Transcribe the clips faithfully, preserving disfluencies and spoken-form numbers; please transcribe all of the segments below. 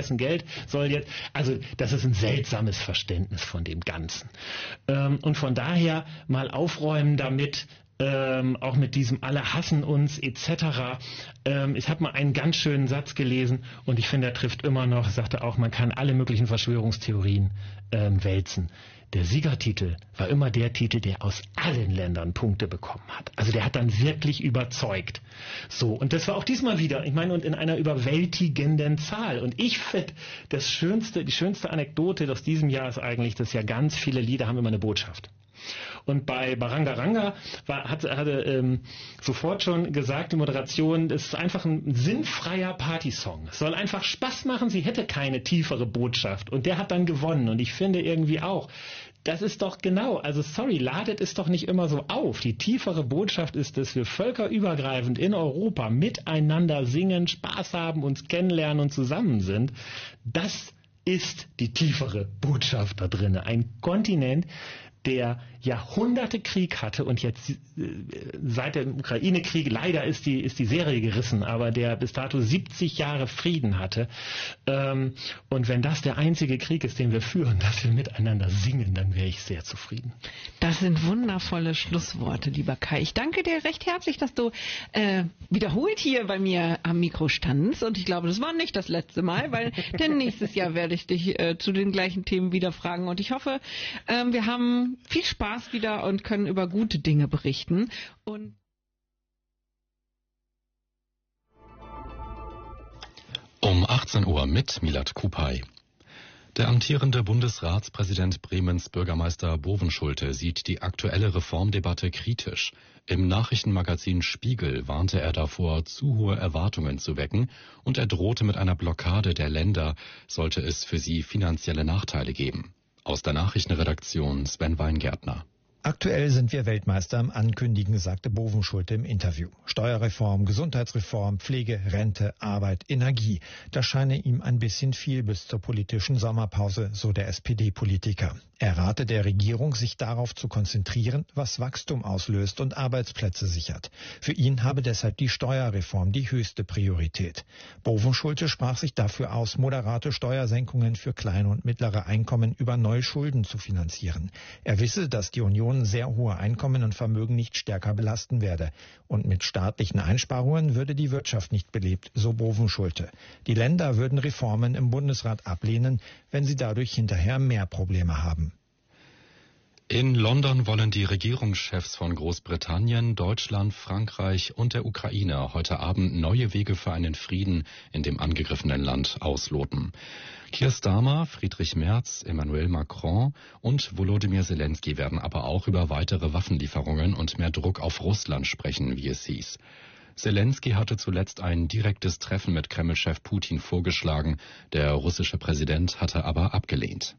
wessen Geld soll jetzt, also das ist ein seltsames Verständnis von dem Ganzen. Ähm, und von daher mal aufräumen damit, Ähm, auch mit diesem alle hassen uns et cetera. Ähm, ich habe mal einen ganz schönen Satz gelesen und ich finde, er trifft immer noch, sagte auch, man kann alle möglichen Verschwörungstheorien ähm, wälzen. Der Siegertitel war immer der Titel, der aus allen Ländern Punkte bekommen hat. Also der hat dann wirklich überzeugt. So, und das war auch diesmal wieder, ich meine, und in einer überwältigenden Zahl. Und ich finde, das schönste, die schönste Anekdote aus diesem Jahr ist eigentlich, dass ja ganz viele Lieder haben immer eine Botschaft. Und bei Barangaranga war, hat, hatte ähm, sofort schon gesagt, die Moderation, das ist einfach ein sinnfreier Partysong. Es soll einfach Spaß machen, sie hätte keine tiefere Botschaft. Und der hat dann gewonnen. Und ich finde irgendwie auch, das ist doch genau, also sorry, ladet es doch nicht immer so auf. Die tiefere Botschaft ist, dass wir völkerübergreifend in Europa miteinander singen, Spaß haben, uns kennenlernen und zusammen sind. Das ist die tiefere Botschaft da drin. Ein Kontinent, der Jahrhunderte Krieg hatte und jetzt äh, seit dem Ukraine-Krieg, leider ist die, ist die Serie gerissen, aber der bis dato siebzig Jahre Frieden hatte. Ähm, und wenn das der einzige Krieg ist, den wir führen, dass wir miteinander singen, dann wäre ich sehr zufrieden. Das sind wundervolle Schlussworte, lieber Kai. Ich danke dir recht herzlich, dass du äh, wiederholt hier bei mir am Mikro standst. Und ich glaube, das war nicht das letzte Mal, weil denn nächstes Jahr werde ich dich äh, zu den gleichen Themen wieder fragen. Und ich hoffe, äh, wir haben viel Spaß wieder und können über gute Dinge berichten. Und um achtzehn Uhr mit Milad Kupay. Der amtierende Bundesratspräsident Bremens Bürgermeister Bovenschulte sieht die aktuelle Reformdebatte kritisch. Im Nachrichtenmagazin Spiegel warnte er davor, zu hohe Erwartungen zu wecken, und er drohte mit einer Blockade der Länder, sollte es für sie finanzielle Nachteile geben. Aus der Nachrichtenredaktion Sven Weingärtner. Aktuell sind wir Weltmeister im Ankündigen, sagte Bovenschulte im Interview. Steuerreform, Gesundheitsreform, Pflege, Rente, Arbeit, Energie. Das scheine ihm ein bisschen viel bis zur politischen Sommerpause, so der S P D-Politiker. Er rate der Regierung, sich darauf zu konzentrieren, was Wachstum auslöst und Arbeitsplätze sichert. Für ihn habe deshalb die Steuerreform die höchste Priorität. Bovenschulte sprach sich dafür aus, moderate Steuersenkungen für kleine und mittlere Einkommen über neue Schulden zu finanzieren. Er wisse, dass die Union sehr hohe Einkommen und Vermögen nicht stärker belasten werde. Und mit staatlichen Einsparungen würde die Wirtschaft nicht belebt, so Bovenschulte. Die Länder würden Reformen im Bundesrat ablehnen, wenn sie dadurch hinterher mehr Probleme haben. In London wollen die Regierungschefs von Großbritannien, Deutschland, Frankreich und der Ukraine heute Abend neue Wege für einen Frieden in dem angegriffenen Land ausloten. Keir Starmer, Friedrich Merz, Emmanuel Macron und Volodymyr Zelensky werden aber auch über weitere Waffenlieferungen und mehr Druck auf Russland sprechen, wie es hieß. Zelensky hatte zuletzt ein direktes Treffen mit Kreml-Chef Putin vorgeschlagen. Der russische Präsident hatte aber abgelehnt.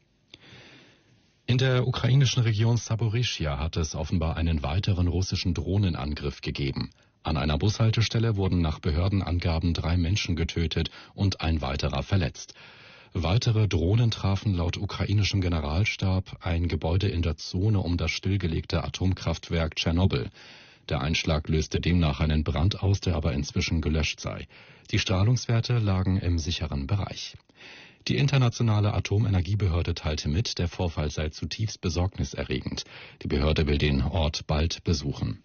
In der ukrainischen Region Saporischschja hat es offenbar einen weiteren russischen Drohnenangriff gegeben. An einer Bushaltestelle wurden nach Behördenangaben drei Menschen getötet und ein weiterer verletzt. Weitere Drohnen trafen laut ukrainischem Generalstab ein Gebäude in der Zone um das stillgelegte Atomkraftwerk Tschernobyl. Der Einschlag löste demnach einen Brand aus, der aber inzwischen gelöscht sei. Die Strahlungswerte lagen im sicheren Bereich. Die internationale Atomenergiebehörde teilte mit, der Vorfall sei zutiefst besorgniserregend. Die Behörde will den Ort bald besuchen.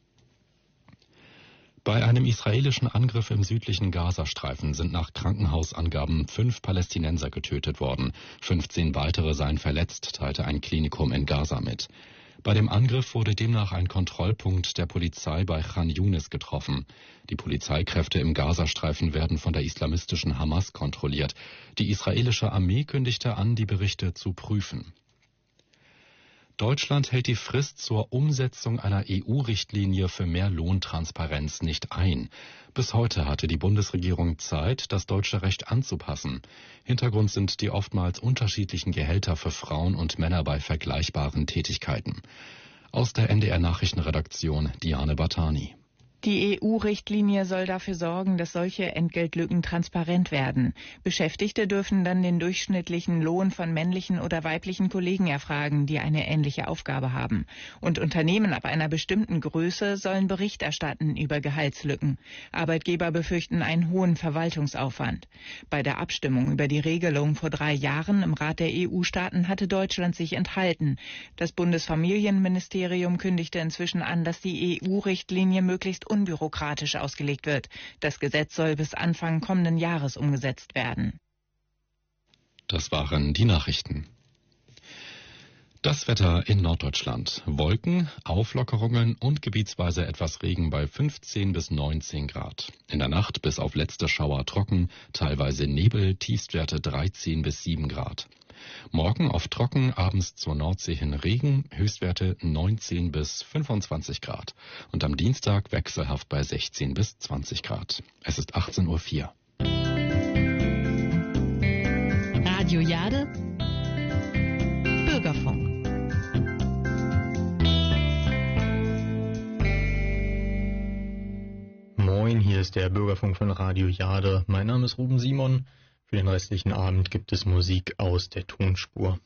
Bei einem israelischen Angriff im südlichen Gazastreifen sind nach Krankenhausangaben fünf Palästinenser getötet worden. fünfzehn weitere seien verletzt, teilte ein Klinikum in Gaza mit. Bei dem Angriff wurde demnach ein Kontrollpunkt der Polizei bei Khan Yunis getroffen. Die Polizeikräfte im Gazastreifen werden von der islamistischen Hamas kontrolliert. Die israelische Armee kündigte an, die Berichte zu prüfen. Deutschland hält die Frist zur Umsetzung einer E U-Richtlinie für mehr Lohntransparenz nicht ein. Bis heute hatte die Bundesregierung Zeit, das deutsche Recht anzupassen. Hintergrund sind die oftmals unterschiedlichen Gehälter für Frauen und Männer bei vergleichbaren Tätigkeiten. Aus der N D R-Nachrichtenredaktion Diane Batani. Die E U-Richtlinie soll dafür sorgen, dass solche Entgeltlücken transparent werden. Beschäftigte dürfen dann den durchschnittlichen Lohn von männlichen oder weiblichen Kollegen erfragen, die eine ähnliche Aufgabe haben. Und Unternehmen ab einer bestimmten Größe sollen Bericht erstatten über Gehaltslücken. Arbeitgeber befürchten einen hohen Verwaltungsaufwand. Bei der Abstimmung über die Regelung vor drei Jahren im Rat der E U-Staaten hatte Deutschland sich enthalten. Das Bundesfamilienministerium kündigte inzwischen an, dass die E U-Richtlinie möglichst unbürokratisch ausgelegt wird. Das Gesetz soll bis Anfang kommenden Jahres umgesetzt werden. Das waren die Nachrichten. Das Wetter in Norddeutschland. Wolken, Auflockerungen und gebietsweise etwas Regen bei fünfzehn bis neunzehn Grad. In der Nacht bis auf letzte Schauer trocken, teilweise Nebel, Tiefstwerte dreizehn bis sieben Grad. Morgen oft trocken, abends zur Nordsee hin Regen, Höchstwerte neunzehn bis fünfundzwanzig Grad. Und am Dienstag wechselhaft bei sechzehn bis zwanzig Grad. Es ist achtzehn Uhr vier. Radio Jade, Bürgerfunk. Moin, hier ist der Bürgerfunk von Radio Jade. Mein Name ist Ruben Simon. Für den restlichen Abend gibt es Musik aus der Tonspur.